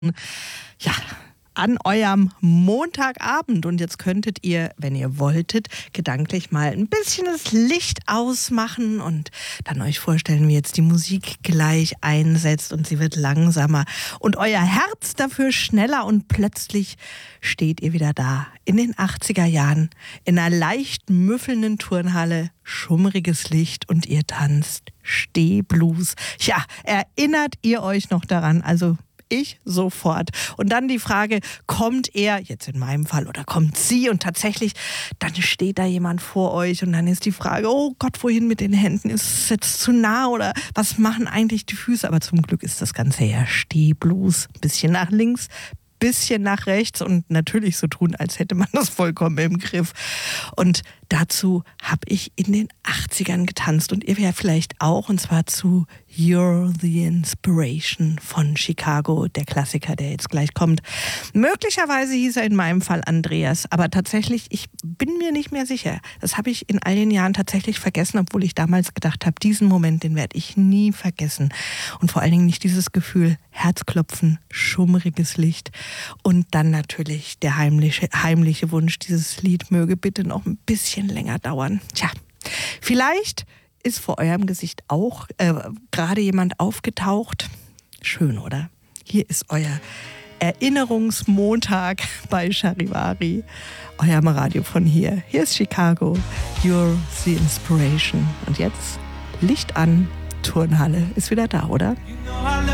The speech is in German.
Ja, an eurem Montagabend. Und jetzt könntet ihr, wenn ihr wolltet, gedanklich mal ein bisschen das Licht ausmachen und dann euch vorstellen, wie jetzt die Musik gleich einsetzt und sie wird langsamer und euer Herz dafür schneller und plötzlich steht ihr wieder da. In den 80er Jahren, in einer leicht müffelnden Turnhalle, schummriges Licht und ihr tanzt Stehblues. Ja, erinnert ihr euch noch daran? Also ich sofort. Und dann die Frage, kommt er, jetzt in meinem Fall, oder kommt sie? Und tatsächlich, dann steht da jemand vor euch und dann ist die Frage, oh Gott, wohin mit den Händen? Ist es jetzt zu nah oder was machen eigentlich die Füße? Aber zum Glück ist das Ganze ja Stehblues. Bisschen nach links, bisschen nach rechts und natürlich so tun, als hätte man das vollkommen im Griff. Und dazu habe ich in den 80ern getanzt und ihr ja vielleicht auch, und zwar zu You're the Inspiration von Chicago, der Klassiker, der jetzt gleich kommt. Möglicherweise hieß er in meinem Fall Andreas, aber tatsächlich, ich bin mir nicht mehr sicher. Das habe ich in all den Jahren tatsächlich vergessen, obwohl ich damals gedacht habe, diesen Moment, den werde ich nie vergessen. Und vor allen Dingen nicht dieses Gefühl, Herzklopfen, schummriges Licht und dann natürlich der heimliche Wunsch, dieses Lied möge bitte noch ein bisschen länger dauern. Tja, vielleicht ist vor eurem Gesicht auch gerade jemand aufgetaucht. Schön, oder? Hier ist euer Erinnerungsmontag bei Charivari, eurem Radio von hier. Hier ist Chicago, You're the Inspiration. Und jetzt Licht an, Turnhalle ist wieder da, oder?